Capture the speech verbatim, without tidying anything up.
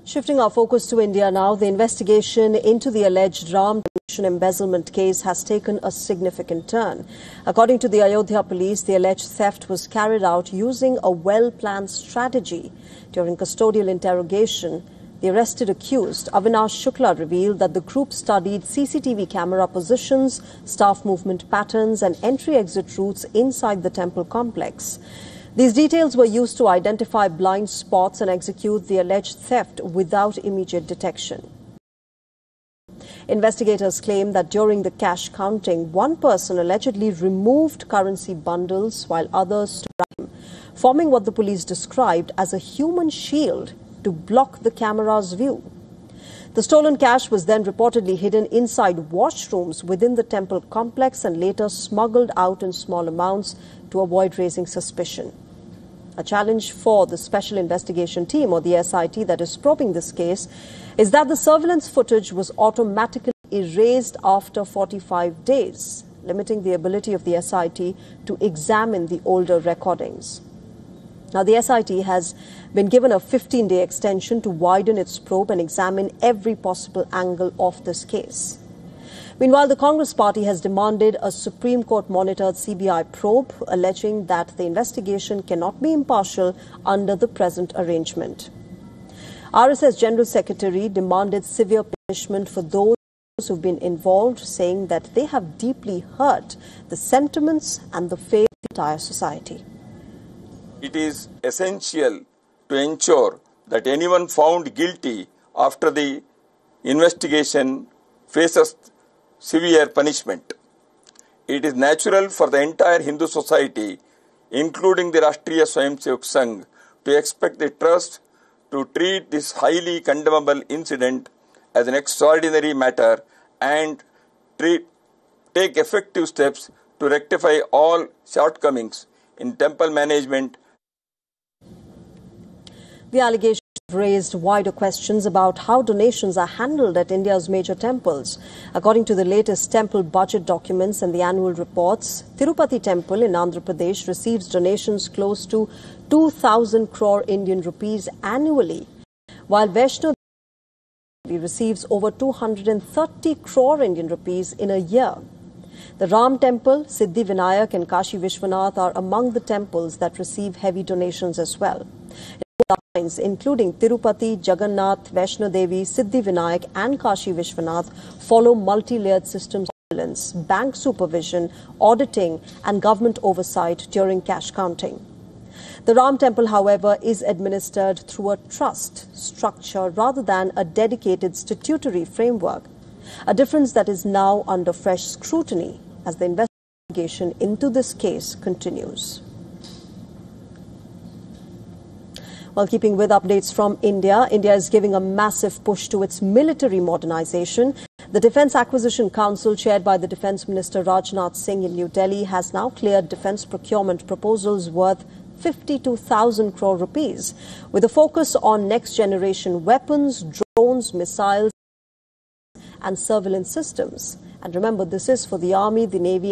Shifting our focus to India now, the investigation into the alleged Ram donation embezzlement case has taken a significant turn. According to the Ayodhya police, the alleged theft was carried out using a well-planned strategy. During custodial interrogation, the arrested accused, Avinash Shukla, revealed that the group studied C C T V camera positions, staff movement patterns and entry-exit routes inside the temple complex. These details were used to identify blind spots and execute the alleged theft without immediate detection. Investigators claim that during the cash counting, one person allegedly removed currency bundles while others stood by him, forming what the police described as a human shield to block the camera's view. The stolen cash was then reportedly hidden inside washrooms within the temple complex and later smuggled out in small amounts to avoid raising suspicion. A challenge for the Special Investigation Team, or the S I T, that is probing this case is that the surveillance footage was automatically erased after forty-five days, limiting the ability of the S I T to examine the older recordings. Now, the S I T has been given a fifteen-day extension to widen its probe and examine every possible angle of this case. Meanwhile, the Congress party has demanded a Supreme Court-monitored C B I probe, alleging that the investigation cannot be impartial under the present arrangement. R S S General Secretary demanded severe punishment for those who've been involved, saying that they have deeply hurt the sentiments and the faith of the entire society. It is essential to ensure that anyone found guilty after the investigation faces severe punishment. It is natural for the entire Hindu society, including the Rashtriya Swayamsevak Sangh, to expect the trust to treat this highly condemnable incident as an extraordinary matter and treat, take effective steps to rectify all shortcomings in temple management. The allegations raised wider questions about how donations are handled at India's major temples. According to the latest temple budget documents and the annual reports, Tirupati Temple in Andhra Pradesh receives donations close to two thousand crore Indian rupees annually, while Vaishno Devi receives over two hundred thirty crore Indian rupees in a year. The Ram Temple, Siddhi Vinayak and Kashi Vishwanath are among the temples that receive heavy donations as well. Including Tirupati, Jagannath, Vaishno Devi, Siddhi Vinayak and Kashi Vishwanath, follow multi-layered systems of surveillance, bank supervision, auditing and government oversight during cash counting. The Ram Temple, however, is administered through a trust structure rather than a dedicated statutory framework, a difference that is now under fresh scrutiny as the investigation into this case continues. While keeping with updates from India, India is giving a massive push to its military modernization. The Defence Acquisition Council, chaired by the Defence Minister Rajnath Singh in New Delhi, has now cleared defence procurement proposals worth fifty-two thousand crore rupees, with a focus on next-generation weapons, drones, missiles and surveillance systems. And remember, this is for the Army, the Navy